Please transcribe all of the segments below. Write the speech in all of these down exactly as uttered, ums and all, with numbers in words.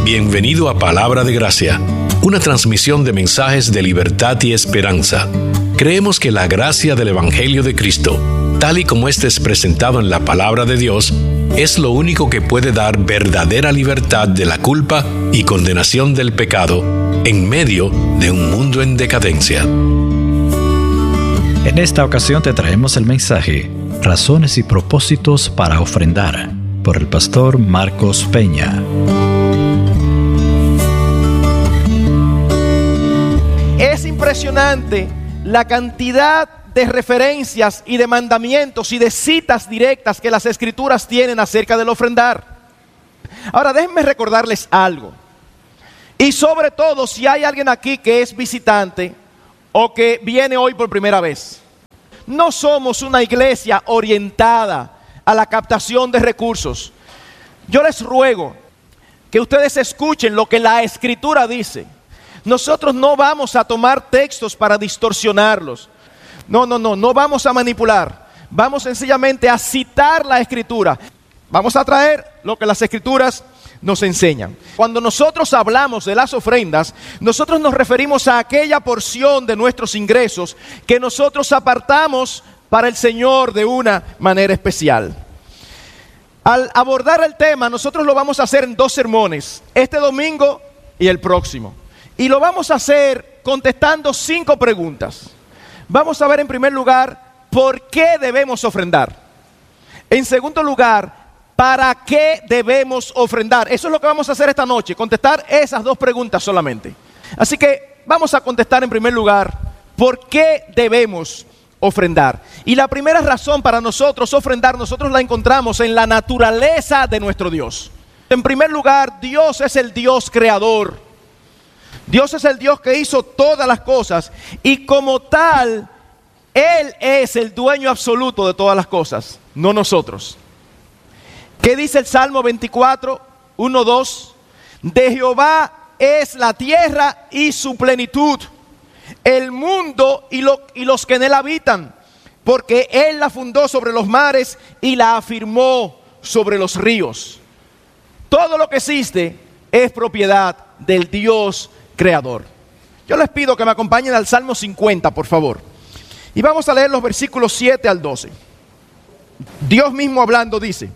Bienvenido a Palabra de Gracia, una transmisión de mensajes de libertad y esperanza. Creemos que la gracia del Evangelio de Cristo, tal y como éste es presentado en la Palabra de Dios, es lo único que puede dar verdadera libertad de la culpa y condenación del pecado en medio de un mundo en decadencia. En esta ocasión te traemos el mensaje Razones y propósitos para ofrendar, por el pastor Marcos Peña. Es impresionante la cantidad de referencias y de mandamientos y de citas directas que las Escrituras tienen acerca del ofrendar. Ahora déjenme recordarles algo. Y sobre todo si hay alguien aquí que es visitante o que viene hoy por primera vez. No somos una iglesia orientada a la captación de recursos. Yo les ruego que ustedes escuchen lo que la Escritura dice. Nosotros no vamos a tomar textos para distorsionarlos. No, no, no, no vamos a manipular. Vamos sencillamente a citar la Escritura. Vamos a traer lo que las Escrituras nos enseñan. Cuando nosotros hablamos de las ofrendas, nosotros nos referimos a aquella porción de nuestros ingresos que nosotros apartamos para el Señor de una manera especial. Al abordar el tema, nosotros lo vamos a hacer en dos sermones, este domingo y el próximo. Y lo vamos a hacer contestando cinco preguntas. Vamos a ver en primer lugar, ¿por qué debemos ofrendar? En segundo lugar, ¿para qué debemos ofrendar? Eso es lo que vamos a hacer esta noche, contestar esas dos preguntas solamente. Así que vamos a contestar en primer lugar, ¿por qué debemos ofrendar? Y la primera razón para nosotros ofrendar, nosotros la encontramos en la naturaleza de nuestro Dios. En primer lugar, Dios es el Dios creador. Dios es el Dios que hizo todas las cosas y como tal, Él es el dueño absoluto de todas las cosas, no nosotros. ¿Qué dice el Salmo veinticuatro, uno, dos? De Jehová es la tierra y su plenitud, el mundo y, lo, y los que en él habitan, porque Él la fundó sobre los mares y la afirmó sobre los ríos. Todo lo que existe es propiedad del Dios creador. Yo les pido que me acompañen al Salmo cincuenta, por favor. Y vamos a leer los versículos siete al doce. Dios mismo hablando dice: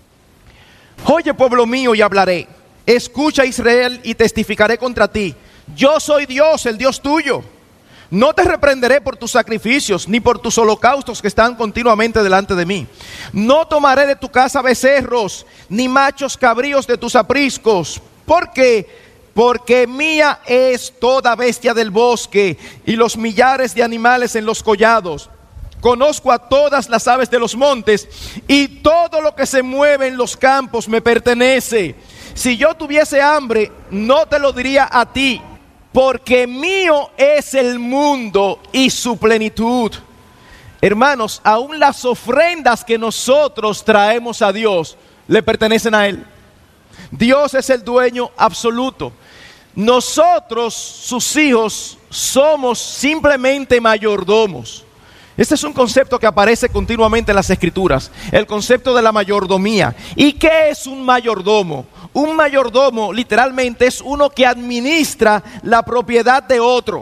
Oye, pueblo mío, y hablaré. Escucha, Israel, y testificaré contra ti. Yo soy Dios, el Dios tuyo. No te reprenderé por tus sacrificios, ni por tus holocaustos que están continuamente delante de mí. No tomaré de tu casa becerros, ni machos cabríos de tus apriscos. ¿Por qué? Porque mía es toda bestia del bosque y los millares de animales en los collados. Conozco a todas las aves de los montes y todo lo que se mueve en los campos me pertenece. Si yo tuviese hambre, no te lo diría a ti, porque mío es el mundo y su plenitud. Hermanos, aún las ofrendas que nosotros traemos a Dios le pertenecen a Él. Dios es el dueño absoluto. Nosotros, sus hijos, somos simplemente mayordomos. Este es un concepto que aparece continuamente en las Escrituras, el concepto de la mayordomía. ¿Y qué es un mayordomo? Un mayordomo literalmente es uno que administra la propiedad de otro.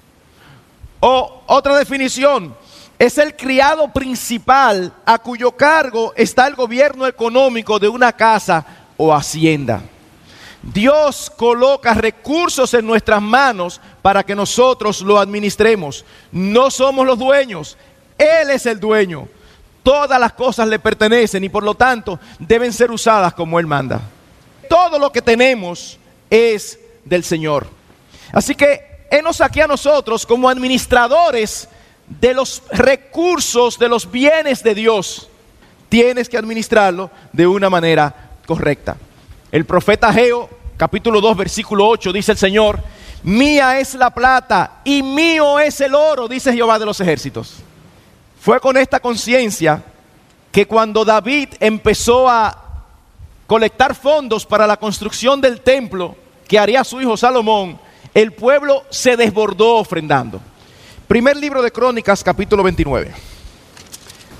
O otra definición, es el criado principal a cuyo cargo está el gobierno económico de una casa o hacienda. Dios coloca recursos en nuestras manos para que nosotros lo administremos. No somos los dueños, Él es el dueño. Todas las cosas le pertenecen y por lo tanto deben ser usadas como Él manda. Todo lo que tenemos es del Señor. Así que henos aquí a nosotros como administradores de los recursos, de los bienes de Dios. Tienes que administrarlo de una manera correcta. El profeta Ageo, capítulo dos, versículo ocho, dice el Señor: mía es la plata y mío es el oro, dice Jehová de los ejércitos. Fue con esta conciencia que cuando David empezó a colectar fondos para la construcción del templo que haría su hijo Salomón, el pueblo se desbordó ofrendando. Primer libro de Crónicas, capítulo veintinueve,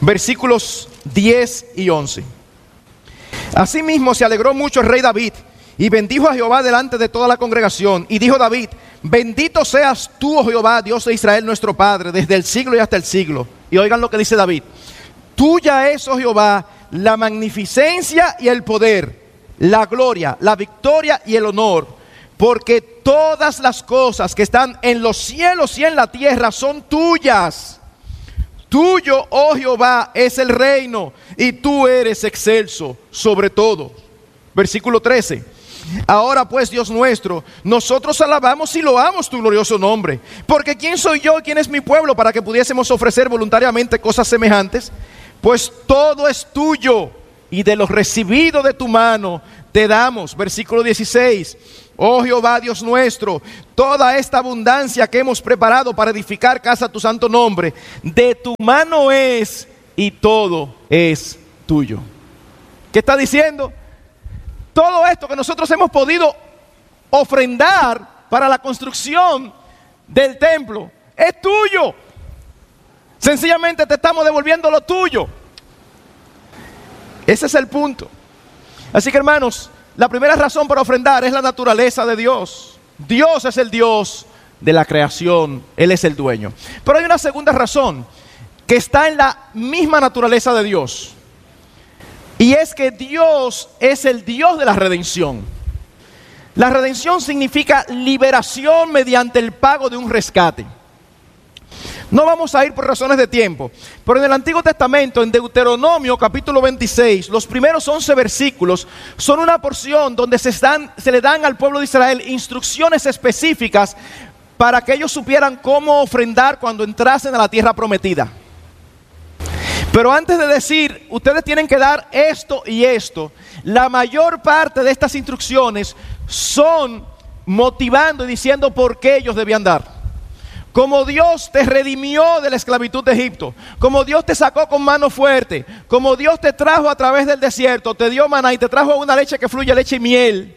versículos diez y once. Asimismo se alegró mucho el rey David Y bendijo a Jehová delante de toda la congregación. Y dijo David: bendito seas tú, oh Jehová, Dios de Israel nuestro Padre, desde el siglo y hasta el siglo. Y oigan lo que dice David: tuya es, oh Jehová, la magnificencia y el poder, la gloria, la victoria y el honor, porque todas las cosas que están en los cielos y en la tierra son tuyas. Tuyo, oh Jehová, es el reino, y tú eres excelso sobre todo. Versículo trece. Ahora pues, Dios nuestro, nosotros alabamos y loamos tu glorioso nombre, porque ¿quién soy yo y quién es mi pueblo para que pudiésemos ofrecer voluntariamente cosas semejantes? Pues todo es tuyo, y de lo recibido de tu mano te damos. Versículo dieciséis. Oh Jehová, Dios nuestro, toda esta abundancia que hemos preparado para edificar casa a tu santo nombre, de tu mano es, y todo es tuyo. ¿Qué está diciendo? Todo esto que nosotros hemos podido ofrendar para la construcción del templo es tuyo. Sencillamente te estamos devolviendo lo tuyo. Ese es el punto. Así que, hermanos, la primera razón para ofrendar es la naturaleza de Dios. Dios es el Dios de la creación. Él es el dueño. Pero hay una segunda razón que está en la misma naturaleza de Dios. Y es que Dios es el Dios de la redención. La redención significa liberación mediante el pago de un rescate. No vamos a ir por razones de tiempo, pero en el Antiguo Testamento, en Deuteronomio capítulo veintiséis, los primeros once versículos son una porción donde se, están, se le dan al pueblo de Israel instrucciones específicas para que ellos supieran cómo ofrendar cuando entrasen a la tierra prometida. Pero antes de decir, ustedes tienen que dar esto y esto, la mayor parte de estas instrucciones son motivando y diciendo por qué ellos debían dar. Como Dios te redimió de la esclavitud de Egipto, como Dios te sacó con mano fuerte, como Dios te trajo a través del desierto, te dio maná y te trajo una leche que fluye leche y miel,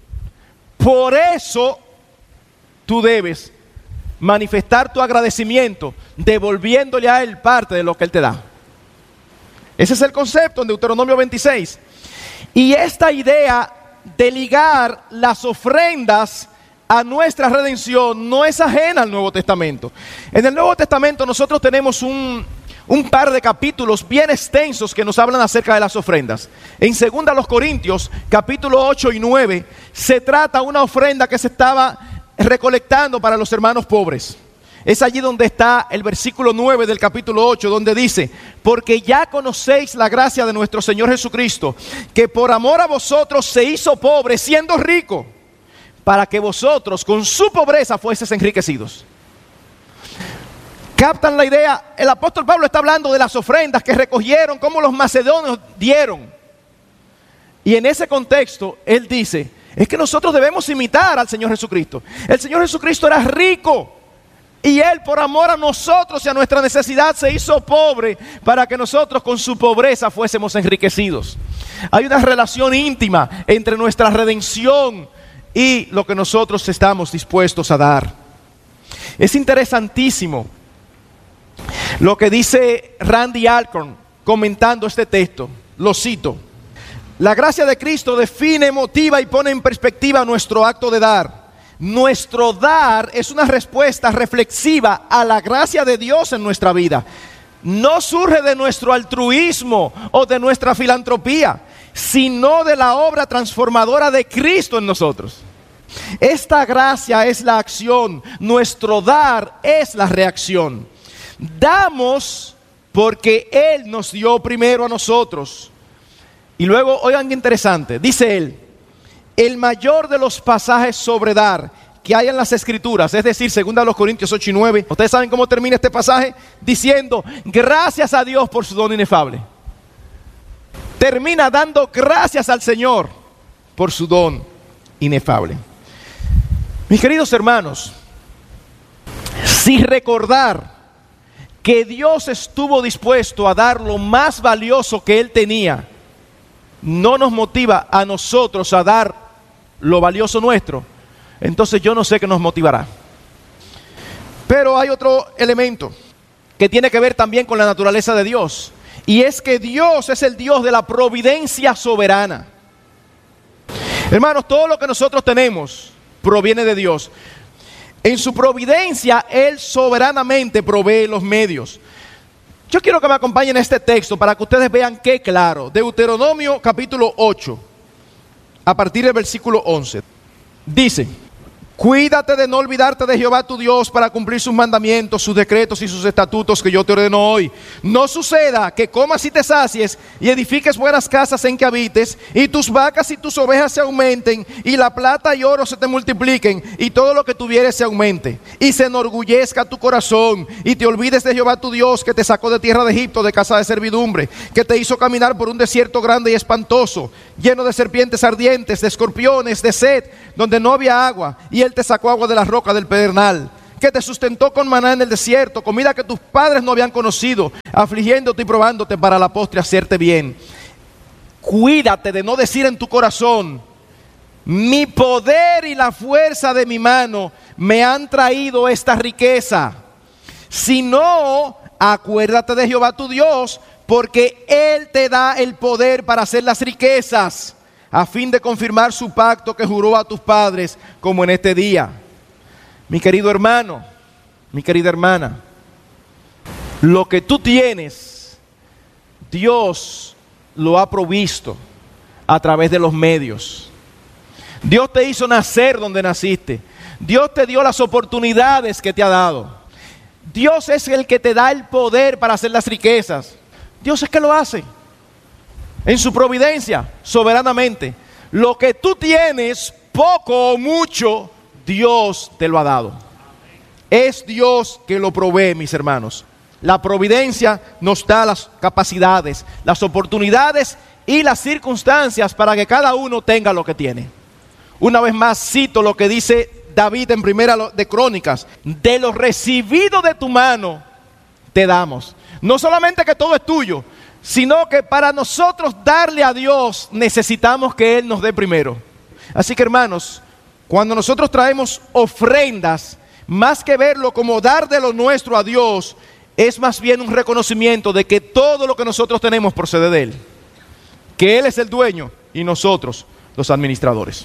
por eso tú debes manifestar tu agradecimiento devolviéndole a Él parte de lo que Él te da. Ese es el concepto en Deuteronomio veintiséis. Y esta idea de ligar las ofrendas a nuestra redención no es ajena al Nuevo Testamento. En el Nuevo Testamento nosotros tenemos un, un par de capítulos bien extensos que nos hablan acerca de las ofrendas. En segunda los Corintios, capítulo ocho y nueve, se trata una ofrenda que se estaba recolectando para los hermanos pobres. Es allí donde está el versículo nueve del capítulo ocho, donde dice: porque ya conocéis la gracia de nuestro Señor Jesucristo, que por amor a vosotros se hizo pobre siendo rico, para que vosotros con su pobreza fueseis enriquecidos. ¿Captan la idea? El apóstol Pablo está hablando de las ofrendas que recogieron, cómo los macedonios dieron. Y en ese contexto, él dice, es que nosotros debemos imitar al Señor Jesucristo. El Señor Jesucristo era rico, y Él por amor a nosotros y a nuestra necesidad se hizo pobre, para que nosotros con su pobreza fuésemos enriquecidos. Hay una relación íntima entre nuestra redención y lo que nosotros estamos dispuestos a dar. Es interesantísimo lo que dice Randy Alcorn comentando este texto. Lo cito: la gracia de Cristo define, motiva y pone en perspectiva nuestro acto de dar. Nuestro dar es una respuesta reflexiva a la gracia de Dios en nuestra vida. No surge de nuestro altruismo o de nuestra filantropía, sino de la obra transformadora de Cristo en nosotros. Esta gracia es la acción, nuestro dar es la reacción. Damos porque Él nos dio primero a nosotros. Y luego, oigan qué interesante, dice él: el mayor de los pasajes sobre dar que hay en las Escrituras, es decir, segunda los Corintios ocho y nueve, ustedes saben cómo termina este pasaje, diciendo gracias a Dios por su don inefable. Termina dando gracias al Señor por su don inefable. Mis queridos hermanos, si recordar que Dios estuvo dispuesto a dar lo más valioso que Él tenía no nos motiva a nosotros a dar lo valioso nuestro, entonces yo no sé qué nos motivará. Pero hay otro elemento que tiene que ver también con la naturaleza de Dios, y es que Dios es el Dios de la providencia soberana. Hermanos, todo lo que nosotros tenemos proviene de Dios. En su providencia, Él soberanamente provee los medios. Yo quiero que me acompañen a este texto para que ustedes vean qué claro. Deuteronomio capítulo ocho, a partir del versículo once. Dice: cuídate de no olvidarte de Jehová tu Dios para cumplir sus mandamientos, sus decretos y sus estatutos que yo te ordeno hoy. No suceda que comas y te sacies y edifiques buenas casas en que habites, y tus vacas y tus ovejas se aumenten, y la plata y oro se te multipliquen, y todo lo que tuvieres se aumente, y se enorgullezca tu corazón, y te olvides de Jehová tu Dios, que te sacó de tierra de Egipto, de casa de servidumbre, que te hizo caminar por un desierto grande y espantoso, lleno de serpientes ardientes, de escorpiones, de sed, donde no había agua, y él te sacó agua de la roca del pedernal, que te sustentó con maná en el desierto, comida que tus padres no habían conocido, afligiéndote y probándote para la postre hacerte bien. Cuídate de no decir en tu corazón: mi poder y la fuerza de mi mano me han traído esta riqueza. Sino, acuérdate de Jehová tu Dios, porque Él te da el poder para hacer las riquezas, a fin de confirmar su pacto que juró a tus padres, como en este día. Mi querido hermano, mi querida hermana, lo que tú tienes, Dios lo ha provisto a través de los medios. Dios te hizo nacer donde naciste. Dios te dio las oportunidades que te ha dado. Dios es el que te da el poder para hacer las riquezas. Dios es que lo hace. En su providencia, soberanamente. Lo que tú tienes, poco o mucho, Dios te lo ha dado. Es Dios que lo provee, mis hermanos. La providencia nos da las capacidades, las oportunidades y las circunstancias para que cada uno tenga lo que tiene. Una vez más cito lo que dice David en Primera de Crónicas: de lo recibido de tu mano te damos. No solamente que todo es tuyo, sino que para nosotros darle a Dios necesitamos que Él nos dé primero. Así que, hermanos, cuando nosotros traemos ofrendas, más que verlo como dar de lo nuestro a Dios, es más bien un reconocimiento de que todo lo que nosotros tenemos procede de Él, que Él es el dueño y nosotros los administradores.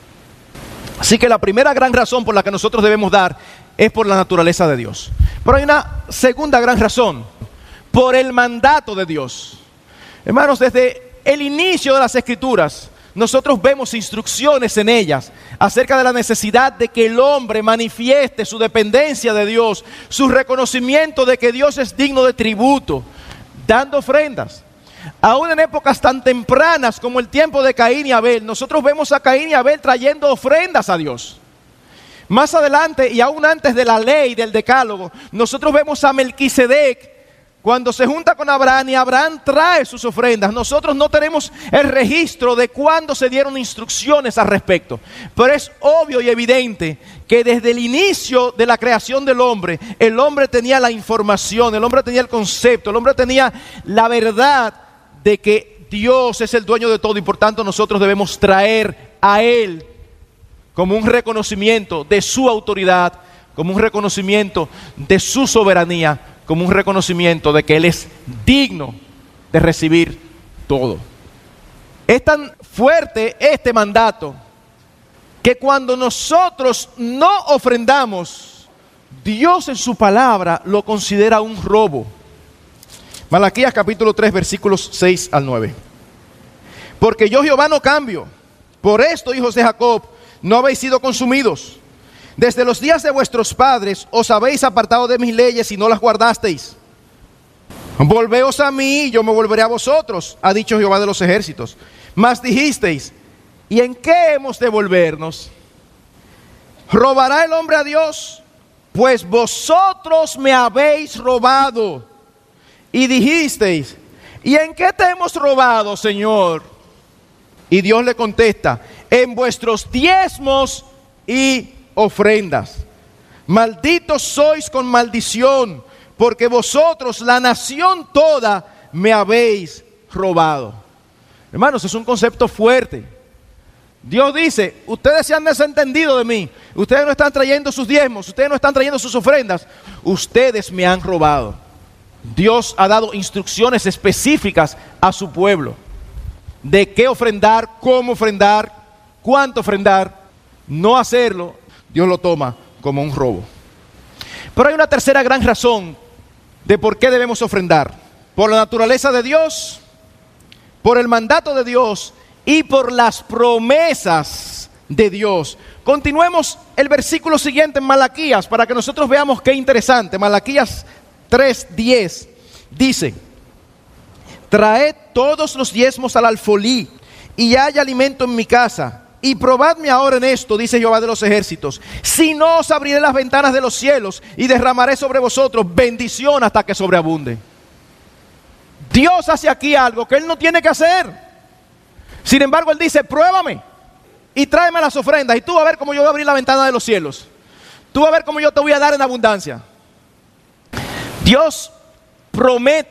Así que la primera gran razón por la que nosotros debemos dar es por la naturaleza de Dios. Pero hay una segunda gran razón: por el mandato de Dios. Hermanos, desde el inicio de las Escrituras, nosotros vemos instrucciones en ellas acerca de la necesidad de que el hombre manifieste su dependencia de Dios, su reconocimiento de que Dios es digno de tributo, dando ofrendas. Aún en épocas tan tempranas como el tiempo de Caín y Abel, nosotros vemos a Caín y Abel trayendo ofrendas a Dios. Más adelante, y aún antes de la ley del decálogo, nosotros vemos a Melquisedec cuando se junta con Abraham, y Abraham trae sus ofrendas. Nosotros no tenemos el registro de cuándo se dieron instrucciones al respecto, pero es obvio y evidente que desde el inicio de la creación del hombre, el hombre tenía la información, el hombre tenía el concepto, el hombre tenía la verdad de que Dios es el dueño de todo, y por tanto nosotros debemos traer a Él como un reconocimiento de su autoridad, como un reconocimiento de su soberanía, como un reconocimiento de que Él es digno de recibir todo. Es tan fuerte este mandato que cuando nosotros no ofrendamos, Dios en su palabra lo considera un robo. Malaquías capítulo tres, versículos seis al nueve. Porque yo, Jehová, no cambio. Por esto, hijos de Jacob, no habéis sido consumidos. Desde los días de vuestros padres os habéis apartado de mis leyes y no las guardasteis. Volveos a mí y yo me volveré a vosotros, ha dicho Jehová de los ejércitos. Mas dijisteis: ¿y en qué hemos de volvernos? ¿Robará el hombre a Dios? Pues vosotros me habéis robado. Y dijisteis: ¿y en qué te hemos robado, Señor? Y Dios le contesta: en vuestros diezmos y ofrendas. Malditos sois con maldición, porque vosotros, la nación toda, me habéis robado. Hermanos, es un concepto fuerte. Dios dice: ustedes se han desentendido de mí, ustedes no están trayendo sus diezmos, ustedes no están trayendo sus ofrendas, ustedes me han robado. Dios ha dado instrucciones específicas a su pueblo de qué ofrendar, cómo ofrendar, cuánto ofrendar, no hacerlo, Dios lo toma como un robo. Pero hay una tercera gran razón de por qué debemos ofrendar. Por la naturaleza de Dios, por el mandato de Dios y por las promesas de Dios. Continuemos el versículo siguiente en Malaquías para que nosotros veamos qué interesante. Malaquías tres diez dice: traed todos los diezmos al alfolí y hay alimento en mi casa. Y probadme ahora en esto, dice Jehová de los ejércitos, si no os abriré las ventanas de los cielos y derramaré sobre vosotros bendición hasta que sobreabunde. Dios hace aquí algo que Él no tiene que hacer. Sin embargo, Él dice: pruébame y tráeme las ofrendas y tú vas a ver cómo yo voy a abrir la ventana de los cielos. Tú vas a ver cómo yo te voy a dar en abundancia. Dios promete